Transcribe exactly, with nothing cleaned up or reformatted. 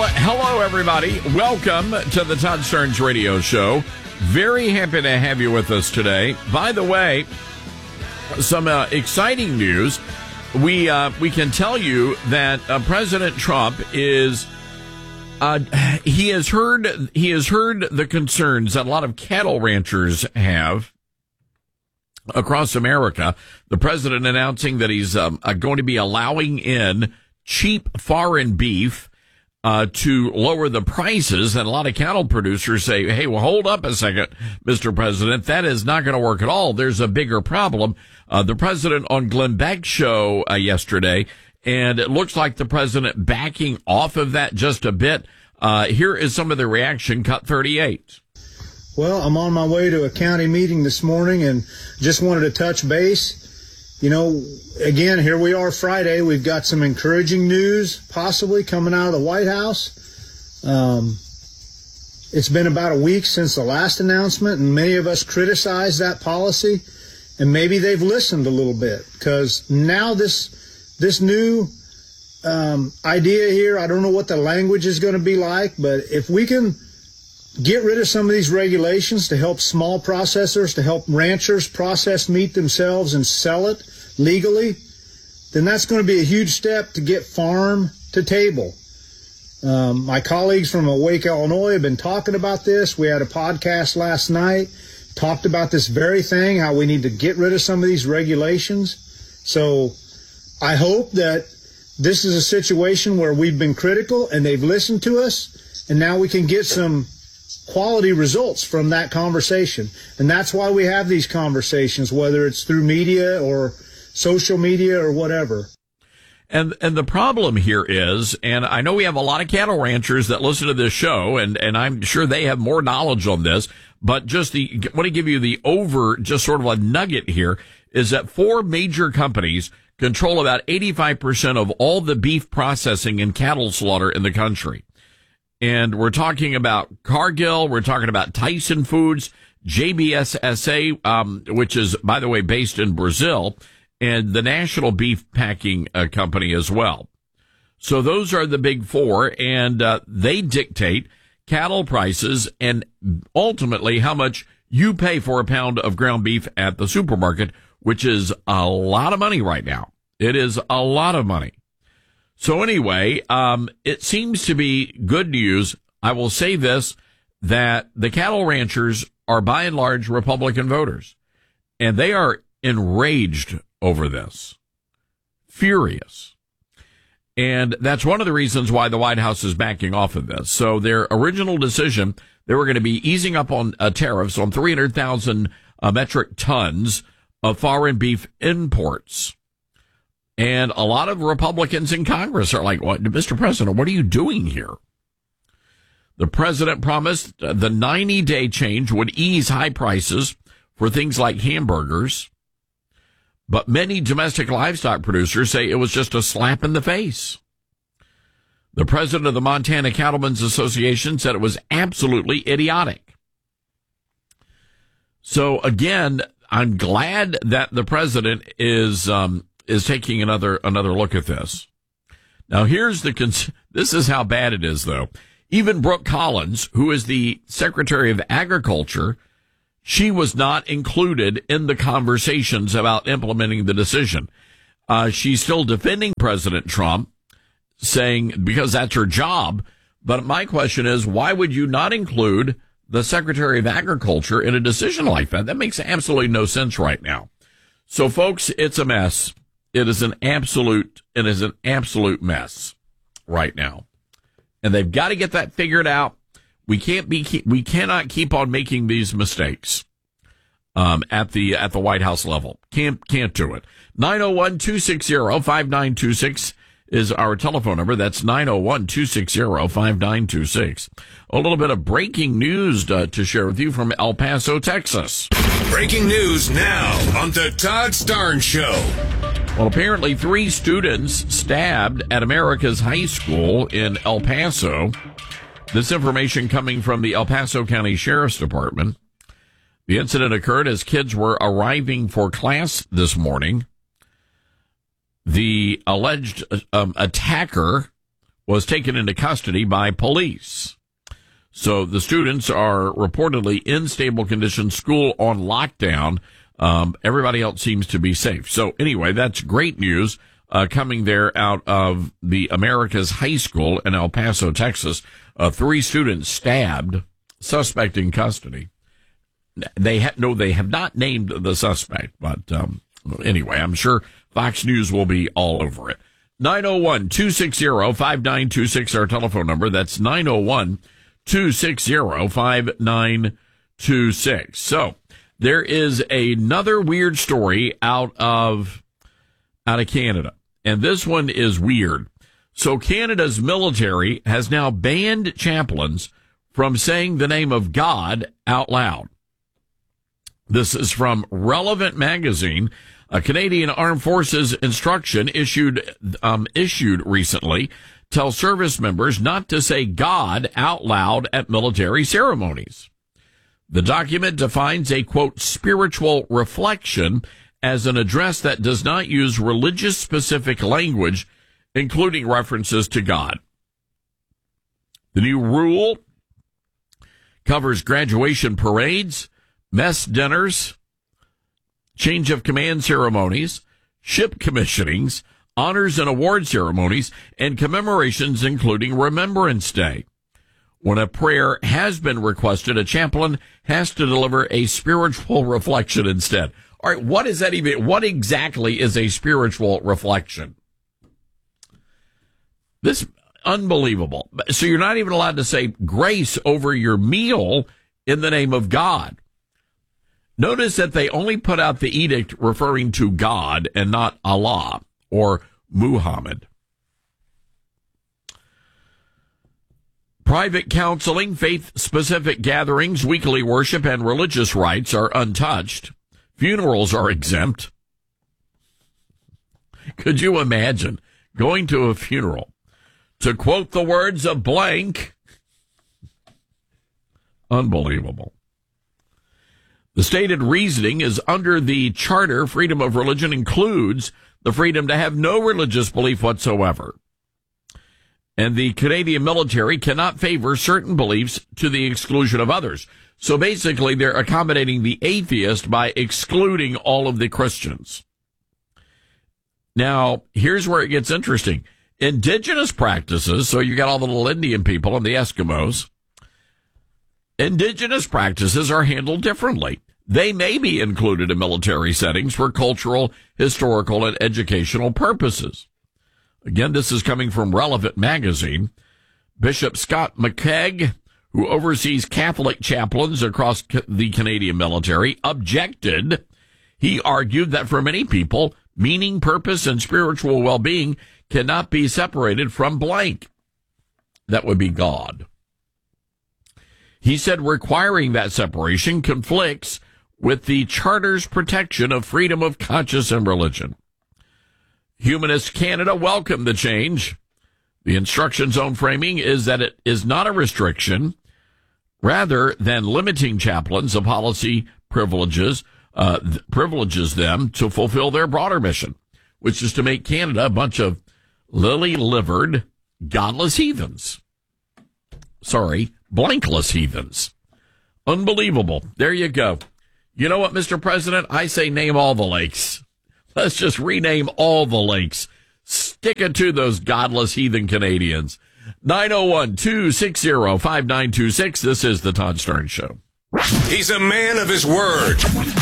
Well, hello, everybody. Welcome to the Todd Starnes Radio Show. Very happy to have you with us today. By the way, some uh, exciting news. We uh, we can tell you that uh, President Trump is uh, he has heard he has heard the concerns that a lot of cattle ranchers have across America. The president announcing that he's um, uh, going to be allowing in cheap foreign beef uh, to lower the prices. And a lot of cattle producers say, hey, well, hold up a second, Mister President. That is not going to work at all. There's a bigger problem. Uh, the president on Glenn Beck's show uh, yesterday, and it looks like the president backing off of that just a bit. Uh, here is some of the reaction, cut thirty-eight. Well, I'm on my way to a county meeting this morning and just wanted to touch base. You know, again, here we are Friday. We've got some encouraging news possibly coming out of the White House. Um, it's been about a week since the last announcement, and many of us criticized that policy. And maybe they've listened a little bit, because now this this new um, idea here, I don't know what the language is going to be like, but if we can get rid of some of these regulations to help small processors, to help ranchers process meat themselves and sell it legally, then that's going to be a huge step to get farm to table. Um, my colleagues from Awake, Illinois have been talking about this. We had a podcast last night, talked about this very thing, how we need to get rid of some of these regulations. So I hope that this is a situation where we've been critical and they've listened to us, and now we can get some quality results from that conversation. And that's why we have these conversations, whether it's through media or social media or whatever. And and the problem here is, and I know we have a lot of cattle ranchers that listen to this show, and, and I'm sure they have more knowledge on this, but just the, I want to give you the over, just sort of a nugget here, is that four major companies control about eighty-five percent of all the beef processing and cattle slaughter in the country. And we're talking about Cargill, we're talking about Tyson Foods, J B S S A, um, which is, by the way, based in Brazil, and the National Beef Packing uh, Company as well. So those are the big four, and uh, they dictate cattle prices and ultimately how much you pay for a pound of ground beef at the supermarket, which is a lot of money right now. It is a lot of money. So anyway, um, it seems to be good news. I will say this, that the cattle ranchers are by and large Republican voters, and they are enraged over this, furious. And that's one of the reasons why the White House is backing off of this. So their original decision, they were going to be easing up on uh, tariffs on three hundred thousand uh, metric tons of foreign beef imports. And a lot of Republicans in Congress are like, what, Mister President, what are you doing here? The president promised the ninety-day change would ease high prices for things like hamburgers. But many domestic livestock producers say it was just a slap in the face. The president of the Montana Cattlemen's Association said it was absolutely idiotic. So again, I'm glad that the president is um, is taking another another look at this. Now, here's the cons- this is how bad it is, though. Even Brooke Collins, who is the Secretary of Agriculture, she was not included in the conversations about implementing the decision. Uh, she's still defending President Trump, saying because that's her job. But my question is, why would you not include the Secretary of Agriculture in a decision like that? That makes absolutely no sense right now. So, folks, it's a mess. It is an absolute, it is an absolute mess right now. And they've got to get that figured out. We can't be, we cannot keep on making these mistakes, um, at the, at the White House level. Can't, can't do it. nine oh one, two six zero, five nine two six is our telephone number. That's nine oh one, two six zero, five nine two six. A little bit of breaking news uh, to share with you from El Paso, Texas. Breaking news now on the Todd Starnes Show. Well, apparently three students stabbed at America's High School in El Paso. This information coming from the El Paso County Sheriff's Department. The incident occurred as kids were arriving for class this morning. The alleged um, attacker was taken into custody by police. So the students are reportedly in stable condition, school on lockdown. Um, everybody else seems to be safe. So anyway, that's great news uh, coming there out of the Americas High School in El Paso, Texas. Uh, three students stabbed, suspect in custody. They ha- no, they have not named the suspect, but um, anyway, I'm sure Fox News will be all over it. nine oh one, two six zero, five nine two six, our telephone number. That's nine oh one, two six zero, five nine two six. So there is another weird story out of out of Canada, and this one is weird. So Canada's military has now banned chaplains from saying the name of God out loud. This is from Relevant Magazine. A Canadian Armed Forces instruction issued um, issued recently tells service members not to say God out loud at military ceremonies. The document defines a, quote, spiritual reflection as an address that does not use religious-specific language, including references to God. The new rule covers graduation parades, mess dinners, change of command ceremonies, ship commissionings, honors and award ceremonies, and commemorations, including Remembrance Day. When a prayer has been requested, a chaplain has to deliver a spiritual reflection instead. All right, what is that even? What exactly is a spiritual reflection? This unbelievable. So you're not even allowed to say grace over your meal in the name of God. Notice that they only put out the edict referring to God and not Allah or Muhammad. Private counseling, faith-specific gatherings, weekly worship, and religious rites are untouched. Funerals are exempt. Could you imagine going to a funeral to quote the words of blank? Unbelievable. The stated reasoning is under the Charter, freedom of religion includes the freedom to have no religious belief whatsoever. And the Canadian military cannot favor certain beliefs to the exclusion of others. So basically, they're accommodating the atheist by excluding all of the Christians. Now, here's where it gets interesting. Indigenous practices, so you got all the little Indian people and the Eskimos, indigenous practices are handled differently. They may be included in military settings for cultural, historical, and educational purposes. Again, this is coming from Relevant Magazine. Bishop Scott McKeag, who oversees Catholic chaplains across the Canadian military, objected. He argued that for many people, meaning, purpose, and spiritual well-being cannot be separated from blank. That would be God. He said requiring that separation conflicts with the Charter's protection of freedom of conscience and religion. Humanist Canada welcomed the change. The instruction zone framing is that it is not a restriction. Rather than limiting chaplains, the policy privileges, uh, privileges them to fulfill their broader mission, which is to make Canada a bunch of lily-livered, godless heathens. Sorry, blankless heathens. Unbelievable. There you go. You know what, Mister President? I say name all the lakes. Let's just rename all the lakes. Stick it to those godless heathen Canadians. nine oh one, two six zero, five nine two six. This is the Todd Starnes Show. He's a man of his word.